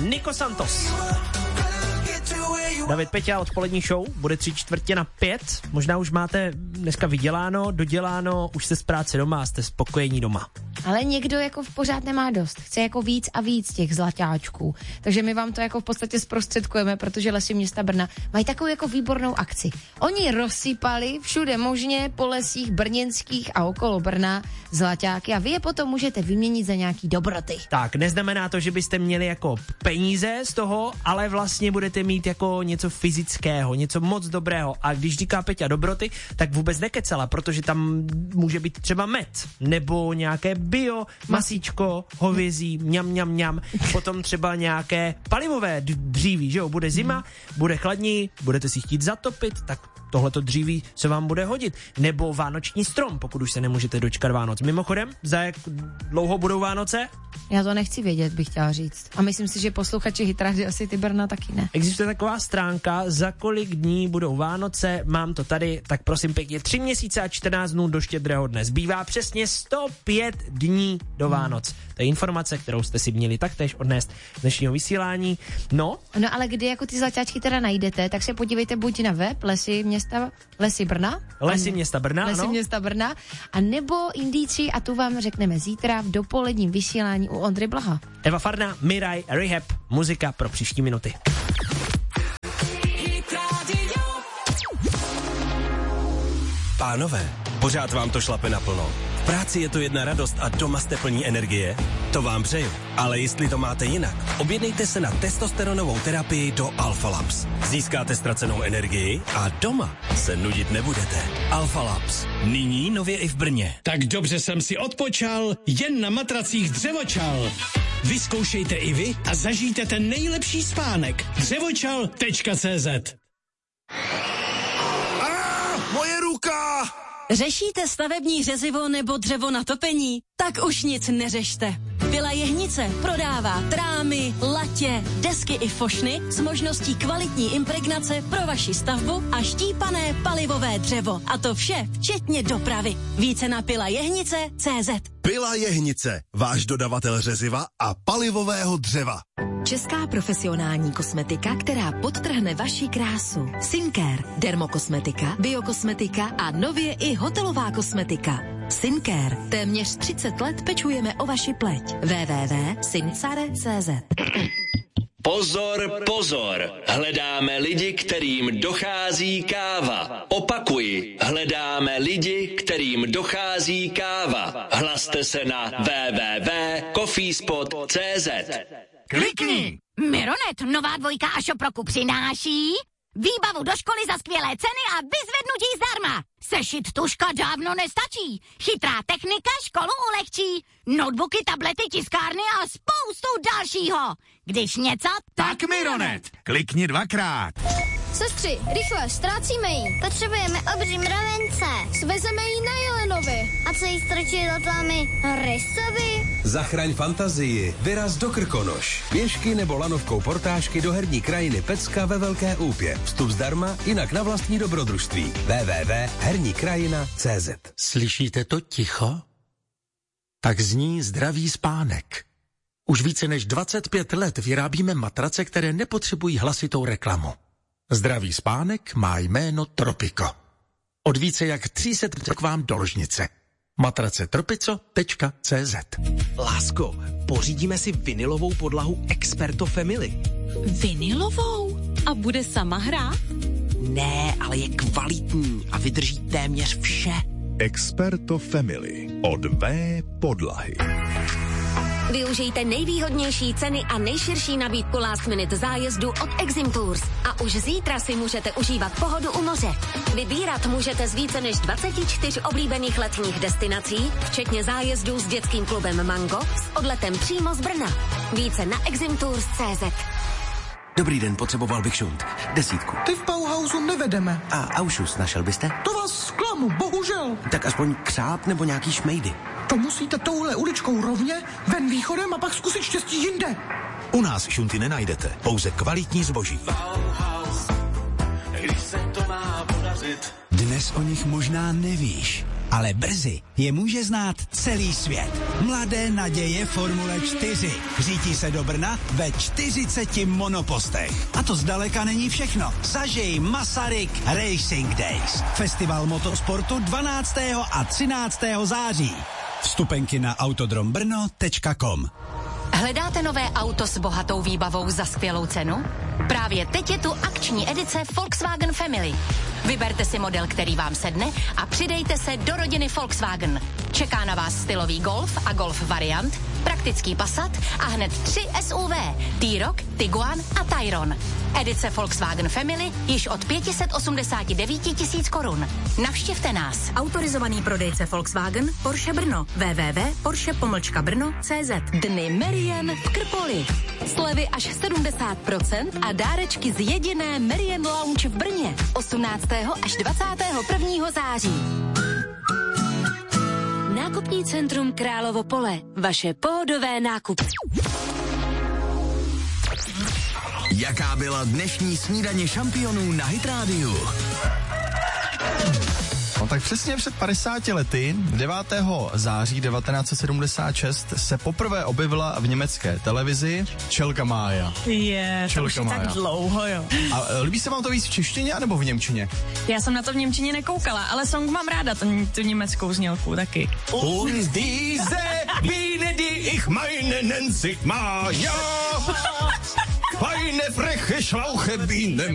Nico Santos. David Peťa, odpolední show, bude 3:45, možná už máte dneska vyděláno, doděláno, už jste z práce doma a jste spokojení doma. Ale někdo jako pořád nemá dost, chce jako víc a víc těch zlaťáčků, takže my vám to jako v podstatě zprostředkujeme, protože Lesy města Brna mají takovou jako výbornou akci. Oni rozsypali všude možně po lesích brněnských a okolo Brna zlaťáky a vy je potom můžete vyměnit za nějaký dobroty. Tak, neznamená to, že byste měli jako peníze z toho, ale vlastně budete mít jako něco fyzického, něco moc dobrého. A když říká Peťa dobroty, tak vůbec nekecala, protože tam může být třeba med, nebo nějaké bio, masíčko, hovězí, mňam. Potom třeba nějaké palivové dříví, že jo, bude zima, bude chladněji, budete si chtít zatopit, tak tohleto dříví se vám bude hodit. Nebo vánoční strom, pokud už se nemůžete dočkat Vánoc. Mimochodem, za jak dlouho budou Vánoce? Já to nechci vědět, bych chtěla říct. A myslím si, že posluchači Hitrády asi ty Brna taky ne. Existuje taková stránka, za kolik dní budou Vánoce, mám to tady, tak prosím pěkně, 3 měsíce a 14 dnů do Štědrého dne. Zbývá přesně 105 dní do Vánoc. To je informace, kterou jste si měli taktéž odnést z dnešního vysílání. No, ale kdy jako ty zlaťáčky teda najdete, tak se podívejte buď na web Lesy Brna, a nebo Indíci a tu vám řekneme zítra v dopoledním vysílání u Ondry Blaha. Eva Farna, Miraj, Rehab, muzika pro příští minuty. Pánové, pořád vám to šlape naplno. V práci je to jedna radost a doma jste plní energie? To vám přeju. Ale jestli to máte jinak, objednejte se na testosteronovou terapii do Alpha Labs. Získáte ztracenou energii a doma se nudit nebudete. Alpha Labs. Nyní nově i v Brně. Tak dobře jsem si odpočal, jen na matracích Dřevočal. Vyzkoušejte i vy a zažijte ten nejlepší spánek. Dřevočal.cz. Moje ruka! Řešíte stavební řezivo nebo dřevo na topení? Tak už nic neřešte. Pila Jehnice prodává trámy, latě, desky i fošny s možností kvalitní impregnace pro vaši stavbu a štípané palivové dřevo. A to vše včetně dopravy. Více na pilajehnice.cz. Pila Jehnice, váš dodavatel řeziva a palivového dřeva. Česká profesionální kosmetika, která podtrhne vaši krásu. Sincare, dermokosmetika, biokosmetika a nově i hotelová kosmetika. Sincare. Téměř 30 let pečujeme o vaši pleť. www.sincare.cz. Pozor, pozor, hledáme lidi, kterým dochází káva. Opakuji, hledáme lidi, kterým dochází káva. Hlaste se na www.coffeespot.cz. Klikni! Mironet, nová dvojka a Šoproku přináší výbavu do školy za skvělé ceny a vyzvednutí zdarma. Sešit tužka dávno nestačí. Chytrá technika školu ulehčí. Notebooky, tablety, tiskárny a spoustu dalšího. Když něco, tak Mironet. Klikni 2krát. Sestři, rychle, ztrácíme ji. Potřebujeme obří mravence. Svezeme ji na Jelenovi. A co jí strčí do tlámy? Rysovi? Zachraň fantazii, vyraz do Krkonoš. Pěšky nebo lanovkou portážky do herní krajiny Pecka ve Velké Úpě. Vstup zdarma, jinak na vlastní dobrodružství. www.hernikrajina.cz. Slyšíte to ticho? Tak zní zdravý spánek. Už více než 25 let vyrábíme matrace, které nepotřebují hlasitou reklamu. Zdravý spánek má jméno Tropico. Od více jak 300 k vám do ložnice. Matrace tropico.cz. Lásko, pořídíme si vinilovou podlahu Experto Family. Vinilovou? A bude sama hrát? Ne, ale je kvalitní a vydrží téměř vše. Experto Family od V podlahy. Využijte nejvýhodnější ceny a nejširší nabídku last minute zájezdu od Exim Tours. A už zítra si můžete užívat pohodu u moře. Vybírat můžete z více než 24 oblíbených letních destinací, včetně zájezdů s dětským klubem Mango s odletem přímo z Brna. Více na eximtours.cz. Dobrý den, potřeboval bych šunt. 10. Ty v Bauhausu nevedeme. A Aušus našel byste? To vás zklamu, bohužel. Tak aspoň křáp nebo nějaký šmejdy. To musíte touhle uličkou rovně, ven východem a pak zkusit štěstí jinde. U nás šunty nenajdete, pouze kvalitní zboží. Když se to má podařit. Dnes o nich možná nevíš, ale brzy je může znát celý svět. Mladé naděje Formule 4 řítí se do Brna ve 40 monopostech. A to zdaleka není všechno. Zažij Masaryk Racing Days. Festival motosportu 12. a 13. září. Vstupenky na autodrombrno.com. Hledáte nové auto s bohatou výbavou za skvělou cenu? Právě teď je tu akční edice Volkswagen Family. Vyberte si model, který vám sedne a přidejte se do rodiny Volkswagen. Čeká na vás stylový Golf a Golf variant, praktický Passat a hned 3 SUV, T-Roc, Tiguan a Tayron. Edice Volkswagen Family již od 589 000 korun. Navštivte nás. Autorizovaný prodejce Volkswagen Porsche Brno. www.porsche-brno.cz. Dny Merian v Krpoli. Slevy až 70% a dárečky z jediné Merian Lounge v Brně. 18. až 21. září. Nákupní centrum Královo Pole. Vaše pohodové nákupy. Jaká byla dnešní snídaně šampionů na Hit Radio? No tak přesně před 50 lety, 9. září 1976, se poprvé objevila v německé televizi Čelka Mája. To už je tak dlouho, jo. A líbí se vám to víc v češtině anebo v němčině? Já jsem na to v němčině nekoukala, ale song mám ráda, tu německou znělku taky. Und diese Biene, die ich meine, nennt sich Maja. Feine, freche, schlauche Biene.